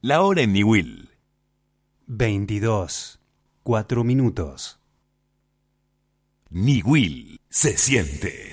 La hora en Niwil. 22, 4 minutos. Niwil se siente.